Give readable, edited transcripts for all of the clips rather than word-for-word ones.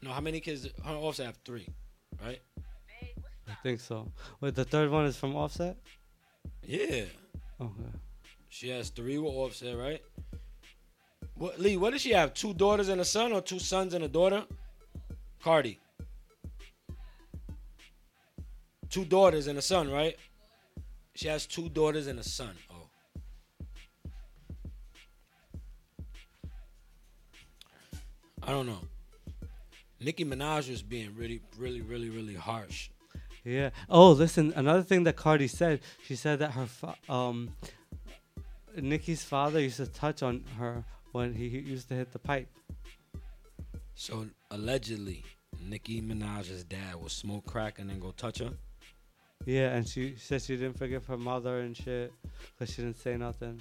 No, how many kids? Her Offset have 3, right? I think so. Wait, the third one is from Offset? Yeah. Okay. She has 3 with Offset, right? What, Lee, what does she have? 2 daughters and a son, or 2 sons and a daughter? Cardi. 2 daughters and a son, right? She has 2 daughters and a son. Oh. I don't know. Nicki Minaj was being really, really, really, really harsh. Yeah. Oh, listen. Another thing that Cardi said. She said that her Nicki's father used to touch on her when he used to hit the pipe. So allegedly, Nicki Minaj's dad will smoke crack and then go touch her. Yeah, and she said she didn't forgive her mother and shit because she didn't say nothing.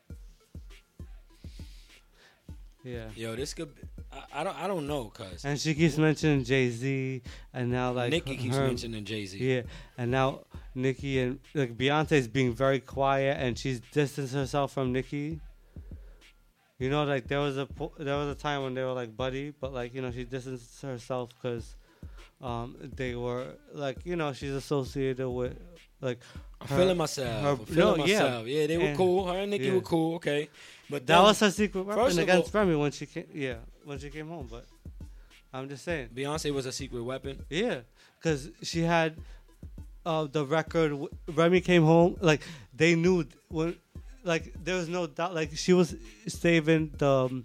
Yeah. Yo, this could. I don't know, cuz. And she keeps mentioning Jay-Z, and now like Nicki keeps mentioning Jay-Z. Yeah, and now Nicki and like Beyonce's being very quiet, and she's distanced herself from Nicki. You know, like there was a time when they were like buddy, but like you know she distanced herself because they were like you know she's associated with like. I'm feeling myself. Yeah, they were cool. Her and Nicki were cool. Okay, but that was her secret weapon against all, Remy when she came. Yeah, when she came home. But I'm just saying, Beyonce was a secret weapon. Yeah, because she had the record. Remy came home. Like they knew when. Like there was no doubt. Like she was saving the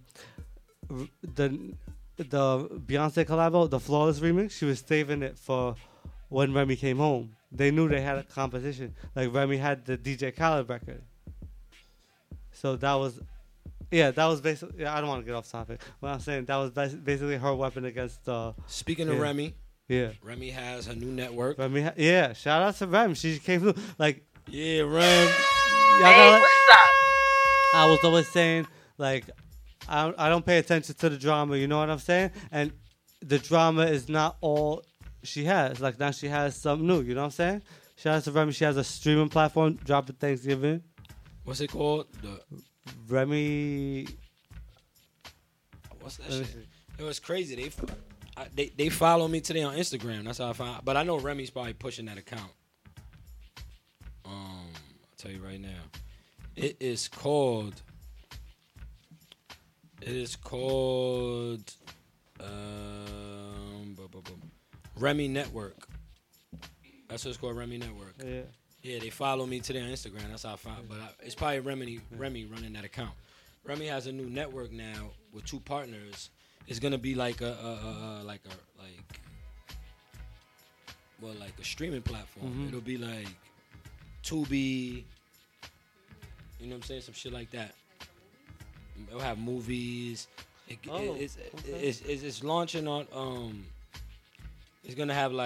Beyonce collabo, the Flawless remix. She was saving it for when Remy came home. They knew they had a competition. Like Remy had the DJ Khaled record. So that was basically. Yeah, I don't want to get off topic. But I'm saying that was basically her weapon against. Speaking of Remy, yeah, Remy has her new network. Yeah, shout out to Remy. She came through. Like yeah, Rem. Hey, what's up? I was always saying like, I don't pay attention to the drama. You know what I'm saying? And the drama is not all she has. Like now she has something new. You know what I'm saying? Shout out to Remy. She has a streaming platform dropping Thanksgiving. What's it called? The Remy. What's that shit? It was crazy. They follow me today on Instagram. That's how I found. But I know Remy's probably pushing that account. I'll tell you right now. It is called. Remy Network. That's what it's called, Remy Network. Yeah. Yeah, they follow me today on Instagram. That's how I found. But it's probably Remy running that account. Remy has a new network now with 2 partners. It's gonna be like a streaming platform. Mm-hmm. It'll be like Tubi. You know what I'm saying? Some shit like that. It'll have movies. It's launching on. It's gonna have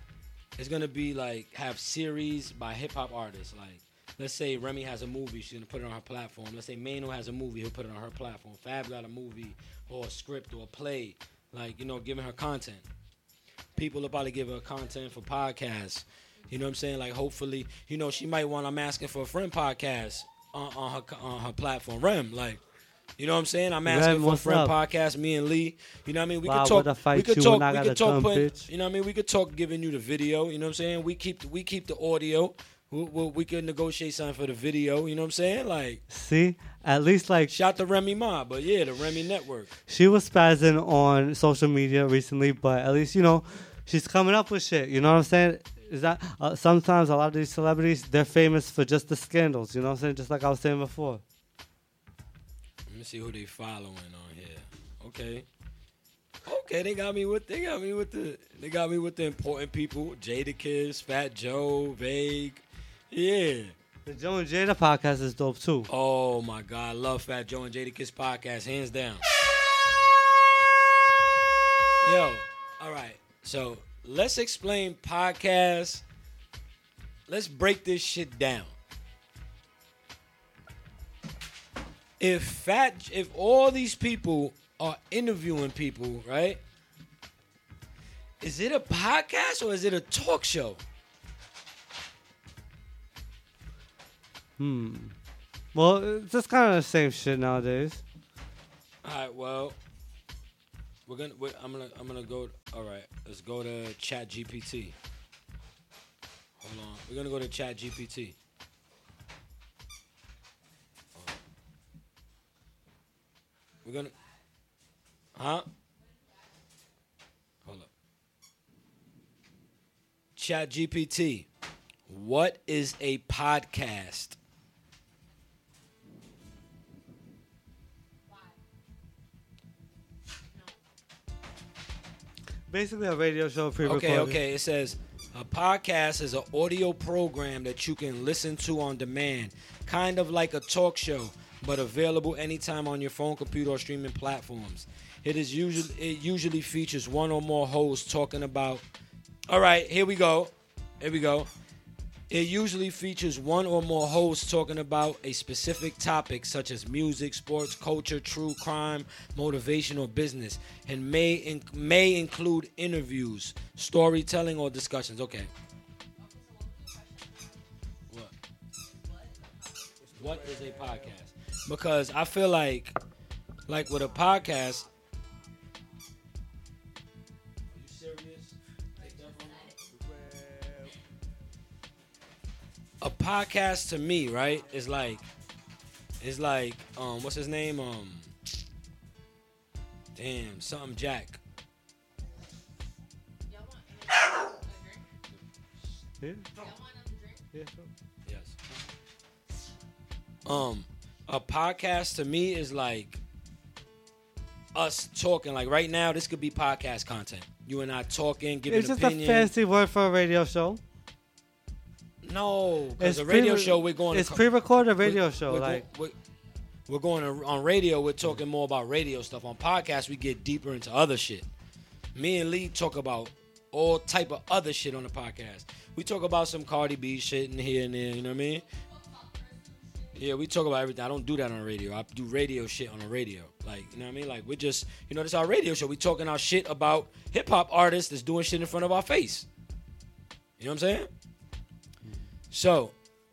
have series by hip hop artists. Like, let's say Remy has a movie, she's gonna put it on her platform. Let's say Mano has a movie, he'll put it on her platform. Fab got a movie or a script or a play, like, you know, giving her content. People will probably give her content for podcasts. You know what I'm saying? Like, hopefully, you know, she might want I'm Asking for a Friend podcast on her platform. Rem, like, you know what I'm saying? I'm Asking for a Friend podcast, me and Lee. You know what I mean? We could talk, you know what I mean? We could talk giving you the video, you know what I'm saying? We keep the audio. We could negotiate something for the video, you know what I'm saying? Like, see, at least like shout to Remy Ma, but yeah, the Remy Network. She was spazzing on social media recently, but at least, you know, she's coming up with shit. You know what I'm saying? Is that sometimes a lot of these celebrities, they're famous for just the scandals. You know what I'm saying? Just like I was saying before. Let me see who they following on here. Okay, they got me with the important people. Jadakiss, Fat Joe, Vague. Yeah. The Joe and Jada podcast is dope too. Oh my God, I love Fat Joe and Jadakiss podcast, hands down. Yo, all right. So let's explain podcasts. Let's break this shit down. If all these people are interviewing people, right? Is it a podcast or is it a talk show? Well, it's just kind of the same shit nowadays. All right. Well, I'm gonna go. All right, let's go to Chat GPT. Hold on. We're going to go to Chat GPT. We're going to... Huh? Hold up. Chat GPT. What is a podcast? Basically, a radio show pre-recorded. Okay. It says a podcast is an audio program that you can listen to on demand, kind of like a talk show, but available anytime on your phone, computer, or streaming platforms. It usually features one or more hosts talking about. All right, here we go. It usually features one or more hosts talking about a specific topic such as music, sports, culture, true crime, motivation, or business, and may include interviews, storytelling, or discussions. Okay. What is a podcast? Because I feel like with a podcast. Are you serious? A podcast to me, right, is like what's his name? Something Jack. Y'all want a drink? Yeah. Y'all want another drink? Yeah, sure. Yes. A podcast to me is like us talking. Like right now, this could be podcast content. You and I talking, giving It's just opinion. a fancy word for a radio show. No, because a radio show we're going. It's pre-recorded radio show. We're going on radio. We're talking more about radio stuff. On podcasts, we get deeper into other shit. Me and Lee talk about all type of other shit on the podcast. We talk about some Cardi B shit in here and there. You know what I mean? Yeah, we talk about everything. I don't do that on the radio. I do radio shit on the radio. Like, you know what I mean? Like, we're just, this is our radio show. We talking our shit about hip-hop artists that's doing shit in front of our face. You know what I'm saying? So,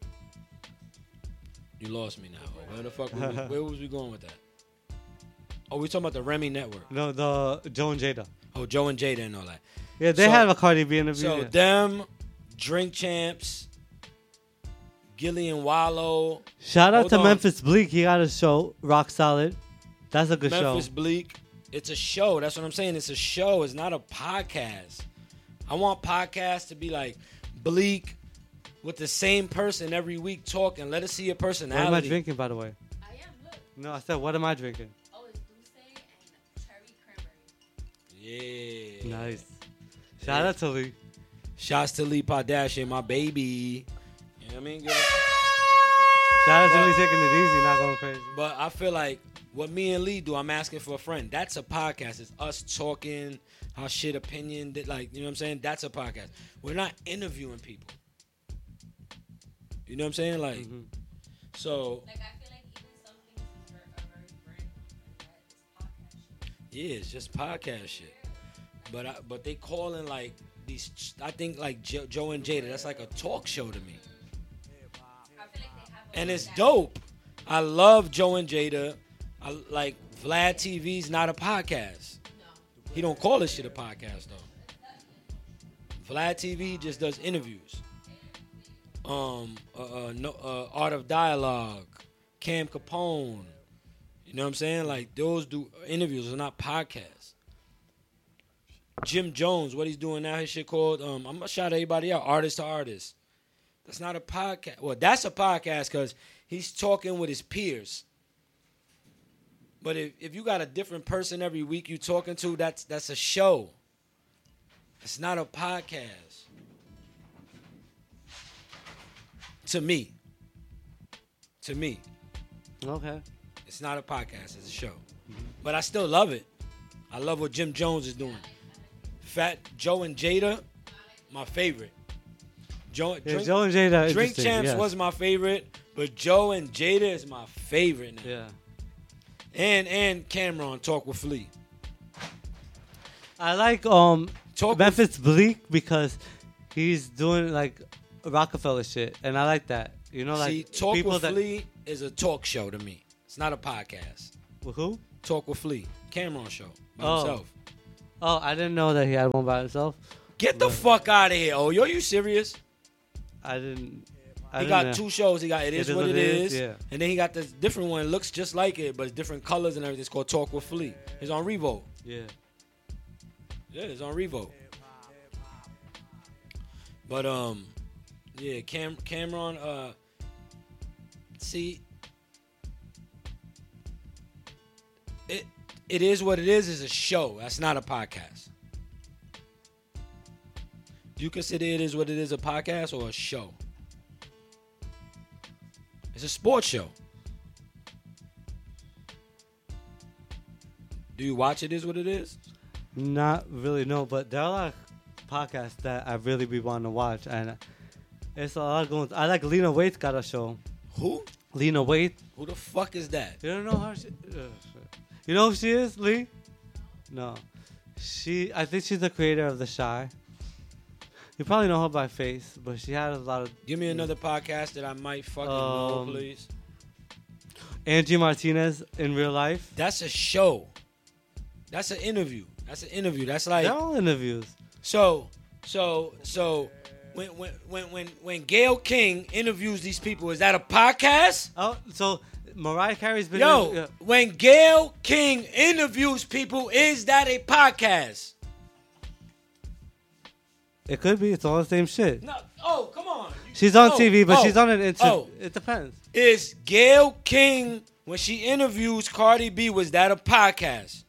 you lost me now. Where the fuck where was we going with that? Oh, we talking about the Remy Network. No, the Joe and Jada. Oh, Joe and Jada and all that. Yeah, they have a Cardi B interview. So, them, Drink Champs, Gillian Wallow. Shout out Hold to on. Memphis Bleak. He got a show, Rock Solid. That's a good Memphis show. Bleak. It's a show. That's what I'm saying. It's a show. It's not a podcast. I want podcasts to be like Bleak with the same person every week talking. Let us see your What am I personality. drinking, by the way? I am, look. No, I said, what am I drinking? Oh, it's Douce and cherry cranberry. Yeah. Nice. Shout out to Lee. Shouts to Lee Kardashian, my baby. You know what I mean? Girl? Shout out to Lee taking it easy, not going crazy. But I feel like what me and Lee do, I'm asking for a friend. That's a podcast. It's us talking our shit opinion. Like, you know what I'm saying? That's a podcast. We're not interviewing people. You know what I'm saying? Like, so, Like, I feel like even some things are very brand new, and that is podcast shit. yeah, it's just podcast shit. But they calling like these, I think like Joe and Jada, that's like a talk show to me. I feel like they have And it's dope. I love Joe and Jada. I like Vlad TV's not a podcast. No. He don't call this shit a podcast though. Vlad TV just does interviews. Art of Dialogue, Cam Capone. You know what I'm saying? Like those do interviews, they're not podcasts. Jim Jones, what he's doing now, his shit called I'm gonna shout everybody out, Artist to Artist. That's not a podcast. Well, that's a podcast because he's talking with his peers. But if you got a different person every week you talking to, that's a show. It's not a podcast. To me. Okay. It's not a podcast. It's a show. But I still love it. I love what Jim Jones is doing. Fat Joe and Jada, my favorite. Joe and Jada. Drink interesting, Champs yes. was my favorite, but Joe and Jada is my favorite now. Yeah. And Cameron Talk with Flea. I like Talk Memphis Bleak because he's doing like Rockefeller shit, and I like that. You know, like See, Talk people with that Flea is a talk show to me. It's not a podcast. with who? Talk with Flea. Cameron show by Oh. himself. Oh, I didn't know that he had one by himself. Get the fuck out of here. Oh, yo, you serious? I didn't. He got two shows. He got It Is What It Is. Yeah. And then he got this different one. Looks just like it, but it's different colors and everything. It's called Talk with Flea. It's on Revo. Yeah. Yeah, it's on Revo. But yeah, Cameron. See, it is what it is a show. That's not a podcast. Do you consider It Is What It Is a podcast or a show? It's a sports show. Do you watch It Is What It Is? Not really, no. But there are a lot of podcasts that I really be wanting to watch, and it's a lot going. I like Lena Waite's got a show. Who? Lena Waite. Who the fuck is that? You don't know how she? You know who she is, Lee? No. I think she's the creator of The Shy. You probably know her by face, but she had a lot of. Give me another podcast that I might fucking know, please. Angie Martinez in real life. That's a show. That's an interview. That's like. They're all interviews. So when Gayle King interviews these people, is that a podcast? Oh, so Mariah Carey's been. When Gayle King interviews people, is that a podcast? It could be. It's all the same shit. No. Oh, come on. She's on TV, but she's on an interview. It depends. Is Gayle King, when she interviews Cardi B, was that a podcast?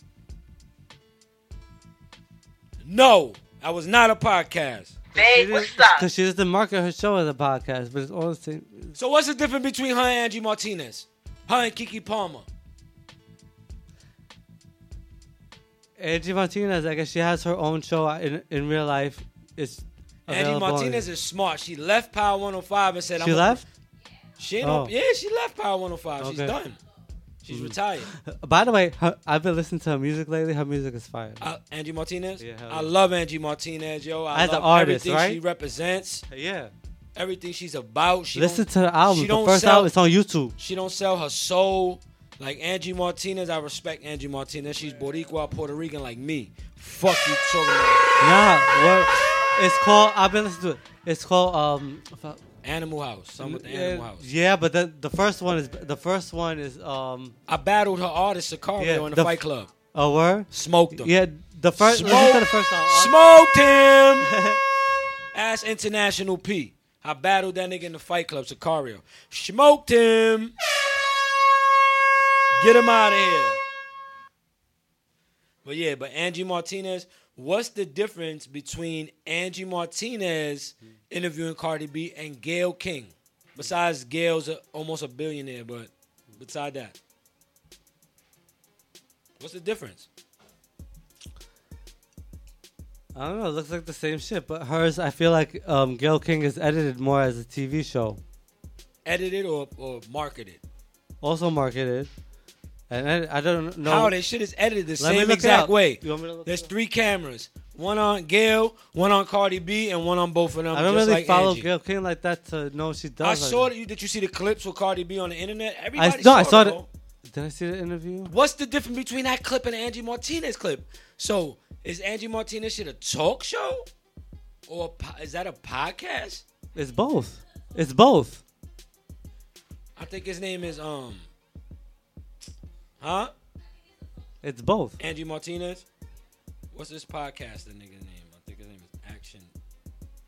No, that was not a podcast. Babe, what's up? Because she doesn't market her show as a podcast, but it's all the same. So what's the difference between her and Angie Martinez? Her and Keke Palmer? Angie Martinez, I guess she has her own show in real life. It's Angie Martinez is smart. She left Power 105 and said, She left? She ain't yeah, she left Power 105. She's done. She's retired. By the way, I've been listening to her music lately. Her music is fire. Angie Martinez? Yeah, I love Angie Martinez, yo. I As love an artist, everything right? she represents. Yeah. Everything she's about. Listen to the album. The first album, it's on YouTube. She don't sell her soul. Like Angie Martinez, I respect Angie Martinez. She's Boricua, Puerto Rican like me. Fuck you talking about. It's called, I've been listening to it. It's called Animal House. Something with the Animal House. Yeah, but the first one is I battled her artist Sicario in the Fight Club. Oh, word? Smoked him. Yeah, the first listen to the first song. Smoked him. Ass International P. I battled that nigga in the Fight Club, Sicario. Smoked him. Get him out of here. But Angie Martinez, what's the difference between Angie Martinez interviewing Cardi B and Gayle King? Besides, Gayle's almost a billionaire, but beside that, what's the difference? I don't know. It looks like the same shit, but hers, I feel like Gayle King is edited more as a TV show. Edited or marketed? Also marketed. And I don't know how they shit is edited the same exact way. You want me to look There's 3 cameras. One on Gayle, one on Cardi B, and one on both of them. I don't just really like follow Angie. Gayle King like that to know she does. I saw that. Did you see the clips with Cardi B on the internet? Everybody saw I saw it. Did I see the interview? What's the difference between that clip and the Angie Martinez clip? So is Angie Martinez shit a talk show, or is that a podcast? It's both. It's both. I think his name is It's both. Angie Martinez. What's this podcast? The nigga's name